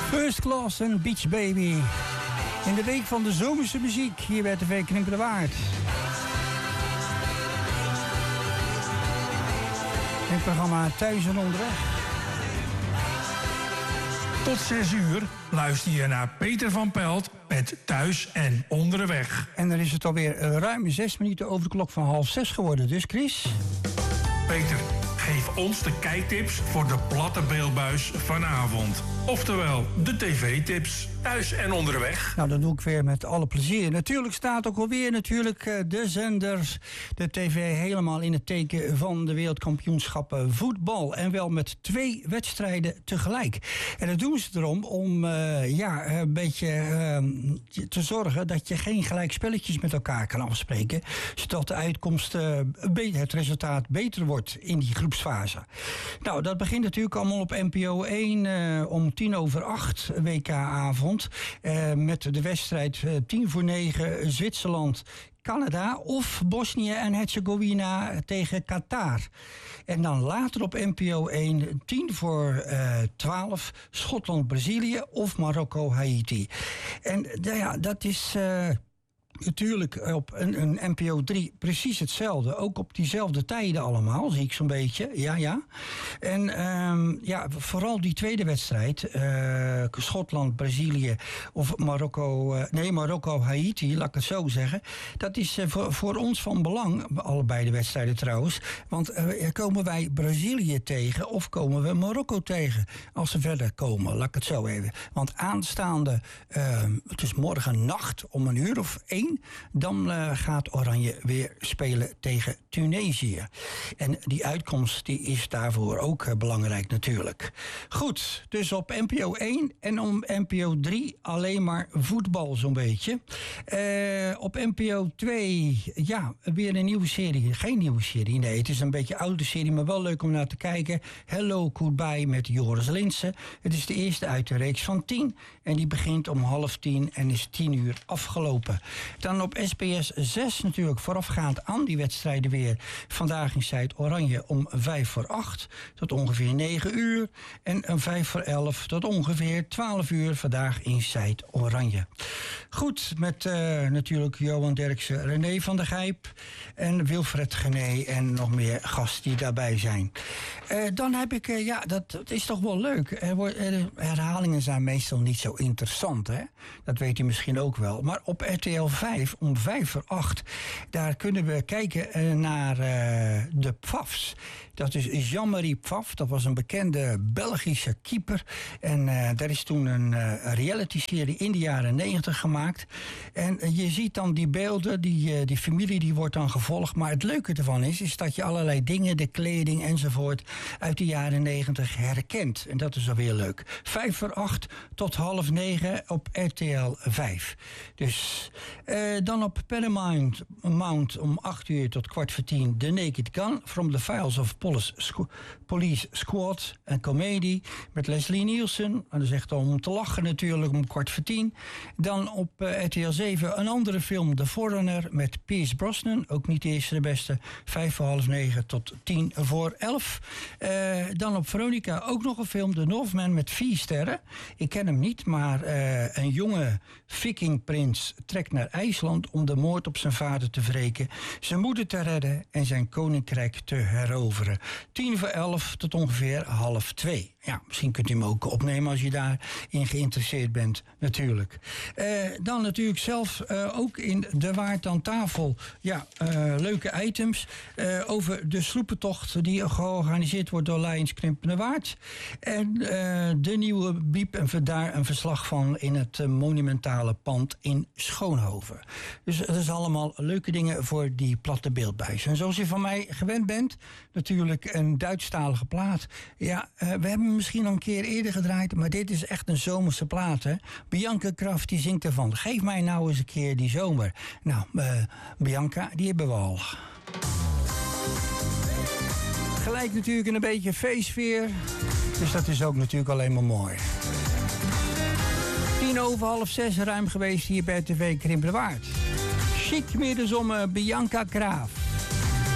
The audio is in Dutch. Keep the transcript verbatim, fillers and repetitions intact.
First Class en Beach Baby. In de week van de zomerse muziek hier bij T V Krimpen de Waard. In het programma Thuis en Onderweg. Tot zes uur luister je naar Peter van Pelt met Thuis en Onderweg. En dan is het alweer ruim zes minuten over de klok van half zes geworden. Dus Chris? Peter, geef ons de kijktips voor de platte beeldbuis vanavond. Oftewel, de tv-tips. Thuis en Onderweg. Nou, dat doe ik weer met alle plezier. Natuurlijk staat ook alweer natuurlijk de zenders, de tv helemaal in het teken van de wereldkampioenschappen voetbal. En wel met twee wedstrijden tegelijk. En dat doen ze erom om uh, ja, een beetje uh, te zorgen dat je geen gelijk spelletjes met elkaar kan afspreken. Zodat de uitkomst, uh, het resultaat beter wordt in die groepsfase. Nou, dat begint natuurlijk allemaal op N P O één uh, om tien over acht W K-avond. Uh, met de wedstrijd uh, tien voor negen Zwitserland, Canada of Bosnië en Herzegovina tegen Qatar. En dan later op N P O één, tien voor twaalf, Schotland, Brazilië of Marokko, Haiti. En uh, ja, dat is Uh, natuurlijk op een, een N P O drie precies hetzelfde. Ook op diezelfde tijden allemaal, zie ik zo'n beetje. Ja, ja. En um, ja, vooral die tweede wedstrijd, uh, Schotland, Brazilië of Marokko, uh, nee, Marokko, Haiti, laat ik het zo zeggen. Dat is uh, voor, voor ons van belang, allebei de wedstrijden trouwens. Want uh, komen wij Brazilië tegen of komen we Marokko tegen? Als ze verder komen, laat ik het zo even. Want aanstaande, uh, het is morgen nacht om een uur of één. Dan uh, gaat Oranje weer spelen tegen Tunesië. En die uitkomst die is daarvoor ook uh, belangrijk natuurlijk. Goed, dus op N P O één en om N P O drie alleen maar voetbal zo'n beetje. Uh, op N P O twee, ja, weer een nieuwe serie. Geen nieuwe serie, nee, het is een beetje een oude serie, maar wel leuk om naar te kijken. Hello Goodbye met Joris Linssen. Het is de eerste uit de reeks van tien. En die begint om half tien en is tien uur afgelopen. Dan op S B S zes natuurlijk voorafgaand aan die wedstrijden weer. Vandaag in Zuid-Oranje om vijf voor acht tot ongeveer negen uur. En om vijf voor elf tot ongeveer twaalf uur vandaag in Zuid-Oranje. Goed, met uh, natuurlijk Johan Derksen, René van der Gijp en Wilfred Gené en nog meer gasten die daarbij zijn. Uh, dan heb ik, uh, ja, dat, dat is toch wel leuk. Er wordt, uh, herhalingen zijn meestal niet zo interessant, hè? Dat weet u misschien ook wel. Maar op R T L vijf om vijf voor acht, daar kunnen we kijken uh, naar uh, de Pfafs. Dat is Jean-Marie Pfaff, dat was een bekende Belgische keeper. En uh, daar is toen een uh, reality-serie in de jaren negentig gemaakt. En uh, je ziet dan die beelden, die, uh, die familie die wordt dan gevolgd. Maar het leuke ervan is, is dat je allerlei dingen, de kleding enzovoort, uit de jaren negentig herkent. En dat is alweer leuk. Vijf voor acht tot half negen op R T L vijf. Dus uh, dan op Paramount Mount om acht uur tot kwart voor tien The Naked Gun, From the Files of Police, Squ- Police Squad, een comedie met Leslie Nielsen. En dat is echt om te lachen natuurlijk, om kwart voor tien. Dan op uh, R T L zeven een andere film, The Foreigner, met Pierce Brosnan. Ook niet de eerste de beste. Vijf voor half negen tot tien voor elf. Uh, dan op Veronica ook nog een film, The Northman, met vier sterren. Ik ken hem niet, maar uh, een jonge vikingprins trekt naar IJsland om de moord op zijn vader te wreken, zijn moeder te redden en zijn koninkrijk te heroveren. Tien voor elf tot ongeveer half twee. Ja, misschien kunt u hem ook opnemen als je daarin geïnteresseerd bent, natuurlijk. Uh, dan natuurlijk zelf uh, ook in De Waard aan tafel. Ja, uh, leuke items uh, over de sloepentocht die georganiseerd wordt door Lions Krimpen de Waard. En uh, de nieuwe biep en daar een verslag van in het uh, monumentale pand in Schoonhoven. Dus dat is allemaal leuke dingen voor die platte beeldbuis. En zoals je van mij gewend bent, natuurlijk een Duitsstalige plaat. Ja, uh, we hebben misschien al een keer eerder gedraaid, maar dit is echt een zomerse plaat, hè? Bianca Kraft die zingt ervan. Geef mij nou eens een keer die zomer. Nou, uh, Bianca, die hebben we al. Gelijk natuurlijk in een beetje feestsfeer. Dus dat is ook natuurlijk alleen maar mooi. Tien over half zes ruim geweest hier bij T V Krimpen de Waard. Chic middenzomer, Bianca Kraft.